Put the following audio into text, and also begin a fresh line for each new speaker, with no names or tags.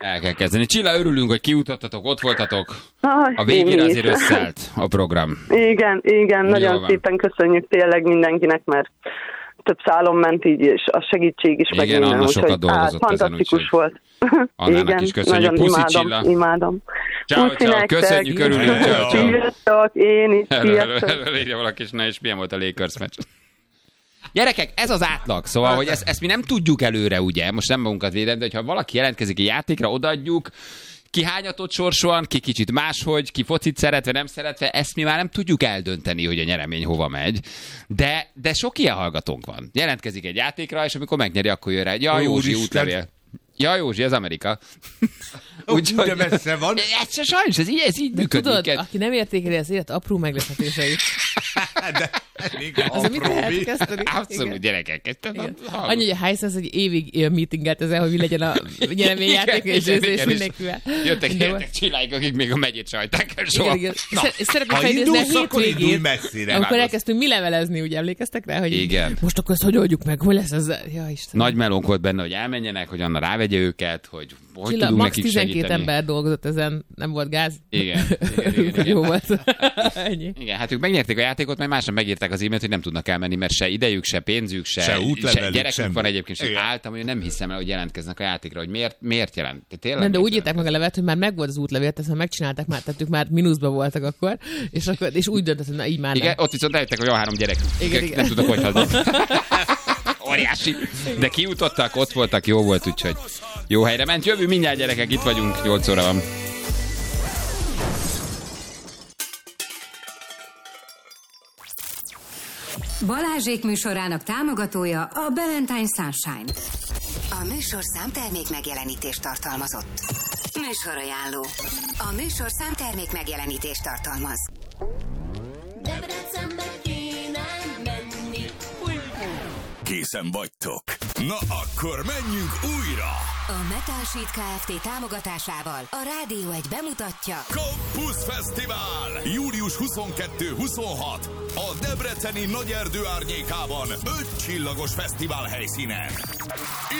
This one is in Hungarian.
El kell kezdeni. Csilla, örülünk, hogy kiutattatok, ott voltatok. A végére azért összeállt a program.
Igen, nagyon szépen köszönjük tényleg mindenkinek, mert több szálon ment így, és a segítség is.
Igen, Anna sokat dolgozott ezen,
fantasztikus volt.
Annának is köszönjük. Puszi, Csilla.
Imádom.
Ciao, köszönjük, örülünk.
Sziasztok, én is, sziasztok.
Írja valaki, és milyen volt a Lakers meccs. Gyerekek, ez az átlag, szóval, hogy ezt mi nem tudjuk előre, ugye, most nem magunkat védeni, de hogyha valaki jelentkezik egy játékra, odaadjuk, ki hányatott sorsosan, ki kicsit máshogy, ki focit szeretve, nem szeretve, ezt mi már nem tudjuk eldönteni, hogy a nyeremény hova megy, de sok ilyen hallgatónk van. Jelentkezik egy játékra, és amikor megnyeri, akkor jön rá, ja, Józsi útlevél. Ja, Józsi, ez Amerika.
Úgyhogy messze van.
Sajnos, ez így működik.
Tudod, aki nem értékeli az élet apró meglepetéseit.
De elég apró mi.
Abszolút, gyerekek.
Annyi, hogy a Hisense, hogy évig meetingelt ezzel, hogy mi legyen a nyereményjáték, és mindenkivel.
Jöttek csilláik, akik még a megyét sajták el soha.
Szeretném felidézni a hétvégét,
messzire.
amikor elkezdtünk mi levelezni, ugye emlékeztek rá, hogy
igen.
Most akkor ezt hogy oldjuk meg, hol lesz az? Ja, Istenem.
Nagy melónk volt benne, hogy elmenjenek, hogy Anna rávegye őket, hogy
Csilla,
tudunk
max.
nekik
12
segíteni.
ember dolgozott ezen, nem volt gáz.
Igen.
Jó volt. Ennyi.
Igen, hát ők megnyerték a játékot, majd másnap megírták az e-mailt, hogy nem tudnak elmenni, mert se idejük, se pénzük, se gyerekük
semmi.
van egyébként, sem álltam, hogy nem hiszem el, hogy jelentkeznek a játékra, hogy miért jelent.
Nem, de úgy írták meg a levelet, hogy már megvolt az útlevél, ezt már megcsinálták, már tettük, már mínuszban voltak akkor, és úgy döntött, hogy na így már
igen,
nem.
ott viszont eljöttek, hogy 3 gyerek.
Igen.
Nem tudok hogy hazni. Óriási. De kijutottak, ott voltak, jó volt, úgyhogy jó helyre ment. Jövő mindjárt, gyerekek, itt vagyunk, 8 óra van.
Balázsék műsorának támogatója a Valentine Sunshine.
A műsorszám termék megjelenítést tartalmazott. Műsorajánló. A műsorszám termék megjelenítést tartalmaz.
Debrecenbe kéne menni.
Készen vagytok? Na akkor menjünk újra!
A Metal Sheet Kft. Támogatásával a Rádió 1 bemutatja
Campus Fesztivál! Július 22-26 a debreceni Nagyerdő árnyékában 5 csillagos fesztivál helyszínen.